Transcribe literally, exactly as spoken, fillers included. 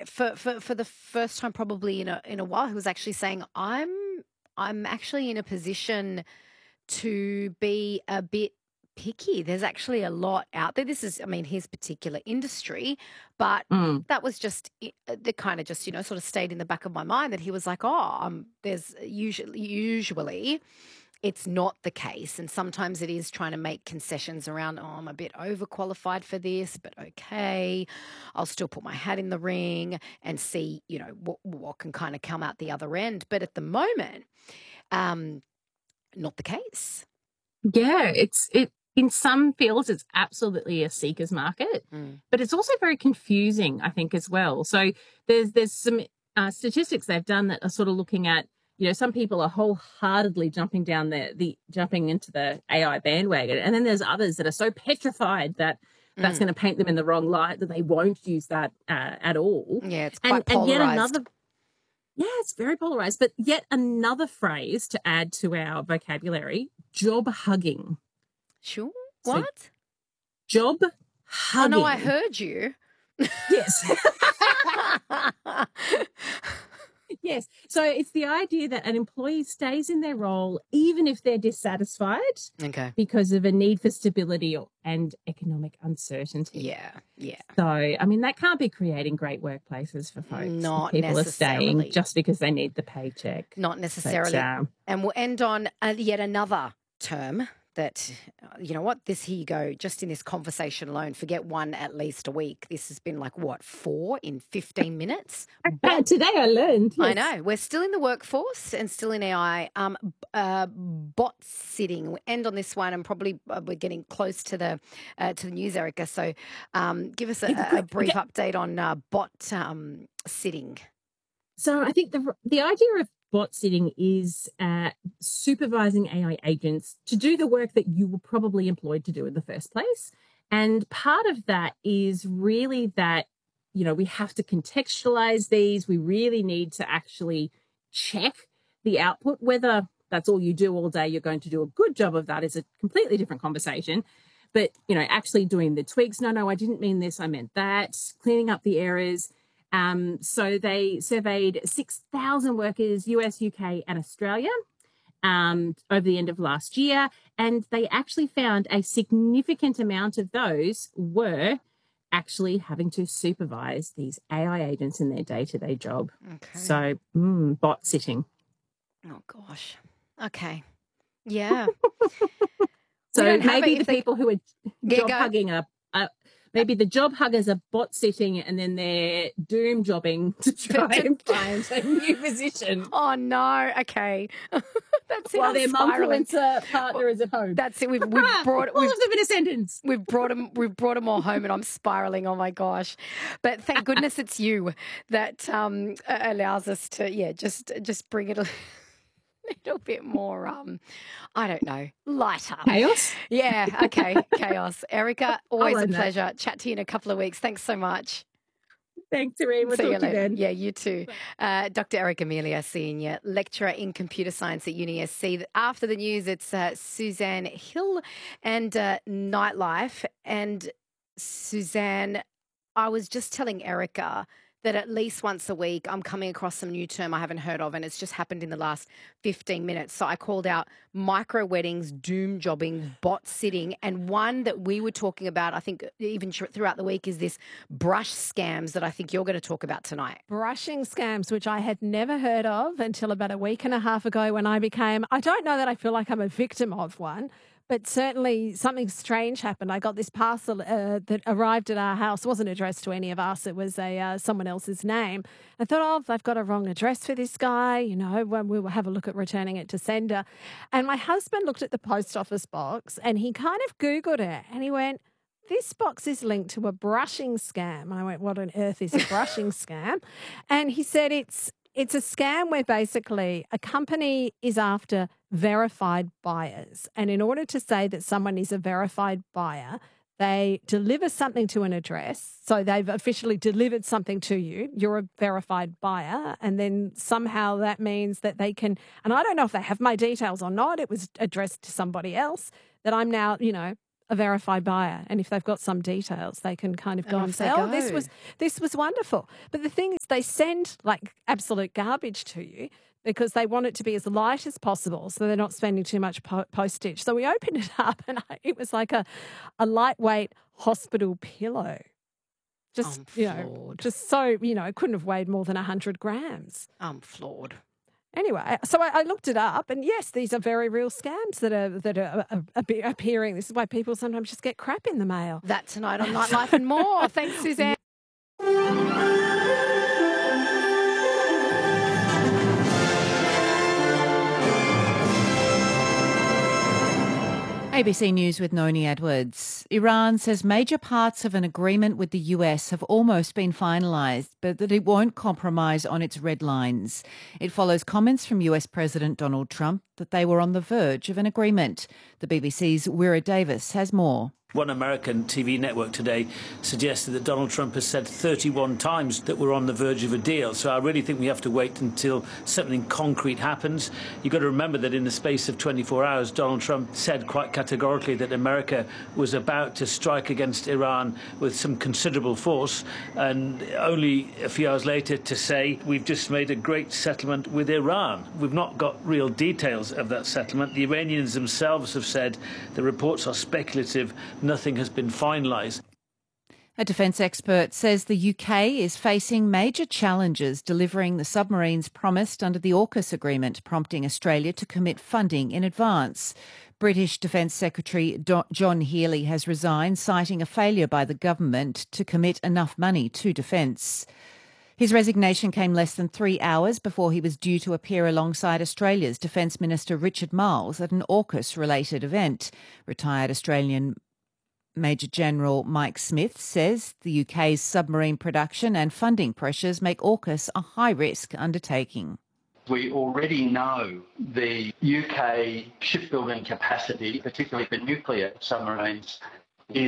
for, for, for the first time probably in a in a while, he was actually saying, I'm I'm actually in a position to be a bit picky. There's actually a lot out there. This is, I mean, his particular industry, but Mm. that was just i- uh, the kind of just, you know, sort of stayed in the back of my mind that he was like, oh, um, there's usually, usually it's not the case. And sometimes it is trying to make concessions around, oh, I'm a bit overqualified for this, but okay, I'll still put my hat in the ring and see, you know, what, what can kind of come out the other end. But at the moment, um, not the case. Yeah, it's it in some fields it's absolutely a seeker's market, Mm. but it's also very confusing, I think, as well. So there's there's some uh, statistics they've done that are sort of looking at, you know, some people are wholeheartedly jumping down the the jumping into the A I bandwagon, and then there's others that are so petrified that that's Mm. going to paint them in the wrong light that they won't use that uh, at all. Yeah, it's And quite and yet polarized. another yeah, it's very polarized. But yet another phrase to add to our vocabulary, job hugging. Sure. So What? job Oh no, I hugging. heard you. Yes. Yes. So it's the idea that an employee stays in their role even if they're dissatisfied Okay. because of a need for stability or, and economic uncertainty. Yeah. Yeah. So, I mean, that can't be creating great workplaces for folks. if Not people are staying necessarily. just because they need the paycheck. Not But necessarily. uh, And we'll end on uh, yet another term that, uh, you know what, this, here you go, just in this conversation alone, forget one at least a week. This has been like, what, four in fifteen minutes? Bot today I learned. I Yes. know. We're still in the workforce and still in A I. Um, b- uh, bot sitting. We'll end on this one, and probably uh, we're getting close to the uh, to the news, Erica. So, um, give us a, Keep it a quick. brief Okay. update on uh, bot um, sitting. So I think the the idea of bot sitting is uh, supervising A I agents to do the work that you were probably employed to do in the first place. And part of that is really that, you know, we have to contextualize these. We really need to actually check the output. Whether that's all you do all day, you're going to do a good job of that is a completely different conversation. But, you know, actually doing the tweaks. No, no, I didn't mean this. I meant that. Cleaning up the errors. Um, so they surveyed six thousand workers, U S, U K, and Australia um, over the end of last year. And they actually found a significant amount of those were actually having to supervise these A I agents in their day-to-day job. Okay. So mm, bot sitting. Oh gosh. Okay. Yeah. So we don't have maybe it the if they people who are yeah, job go. hugging are, are maybe the job huggers are bot sitting and then they're doom jobbing to try and find a new position Oh no. Okay. That's it. while I'm their spiraling. mumfluencer partner is at home. That's it. We've we've brought All we've of them in a sentence. we've brought them we've brought them all home, and I'm spiraling. Oh my gosh! But thank goodness it's you that um, a- allows us to yeah just just bring it a little bit more um I don't know lighter. Chaos. Yeah. Okay. Chaos. Erica, always a own that. pleasure. Chat to you in a couple of weeks. Thanks so much. Thanks, Irene. We'll See you talk to you later. then. Yeah, you too. Uh, Doctor Eric Amelia, Senior Lecturer in Computer Science at Uni S C. After the news, it's uh, Suzanne Hill and uh, Nightlife. And Suzanne, I was just telling Erica that at least once a week I'm coming across some new term I haven't heard of, and it's just happened in the last fifteen minutes. So I called out micro weddings, doom jobbing, bot sitting, and one that we were talking about, I think even thr- throughout the week, is this brush scams that I think you're going to talk about tonight. Brushing scams, which I had never heard of until about a week and a half ago when I became, I don't know that I feel like I'm a victim of one, but certainly something strange happened. I got this parcel uh, that arrived at our house. It wasn't addressed to any of us. It was a uh, someone else's name. I thought, oh, they've got a wrong address for this guy. You know, when we will have a look at returning it to sender. And my husband looked at the post office box and he kind of Googled it and he went, this box is linked to a brushing scam. And I went, what on earth is a brushing scam? And he said it's it's a scam where basically a company is after verified buyers. And in order to say that someone is a verified buyer, they deliver something to an address. So they've officially delivered something to you. You're a verified buyer. And then somehow that means that they can, and I don't know if they have my details or not. It was addressed to somebody else that I'm now, you know, a verified buyer, and if they've got some details, they can kind of go And and off say, they "Oh, this go. was this was wonderful." But the thing is, they send like absolute garbage to you because they want it to be as light as possible, so they're not spending too much po- postage. So we opened it up, and I, it was like a a lightweight hospital pillow. Just I'm you know, floored. just so you know, it couldn't have weighed more than a hundred grams. I'm floored. Anyway, so I, I looked it up, and yes, these are very real scams that are that are, are, are appearing. This is why people sometimes just get crap in the mail. That tonight on Nightlife and more. Thanks, Suzanne. A B C News with Noni Edwards. Iran says major parts of an agreement with the U S have almost been finalised, but that it won't compromise on its red lines. It follows comments from U S President Donald Trump that they were on the verge of an agreement. The B B C's Wira Davis has more. One American T V network today suggested that Donald Trump has said thirty-one times that we're on the verge of a deal. So I really think we have to wait until something concrete happens. You've got to remember that in the space of twenty-four hours, Donald Trump said quite categorically that America was about to strike against Iran with some considerable force. And only a few hours later to say we've just made a great settlement with Iran. We've not got real details of that settlement. The Iranians themselves have said the reports are speculative. Nothing has been finalised. A defence expert says the U K is facing major challenges delivering the submarines promised under the AUKUS agreement, prompting Australia to commit funding in advance. British Defence Secretary John Healey has resigned, citing a failure by the government to commit enough money to defence. His resignation came less than three hours before he was due to appear alongside Australia's Defence Minister Richard Marles at an AUKUS-related event. Retired Australian Major General Mike Smith says the U K's submarine production and funding pressures make AUKUS a high-risk undertaking. We already know the U K shipbuilding capacity, particularly for nuclear submarines,